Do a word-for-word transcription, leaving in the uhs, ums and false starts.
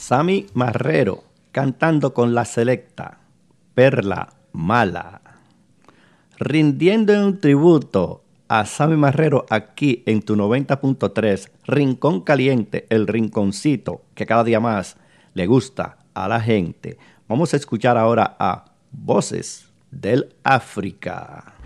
Sammy Marrero cantando con la selecta Perla Mala. Rindiendo un tributo a Sammy Marrero aquí en tu noventa punto tres, Rincón Caliente, el rinconcito que cada día más le gusta a la gente. Vamos a escuchar ahora a Voces del África.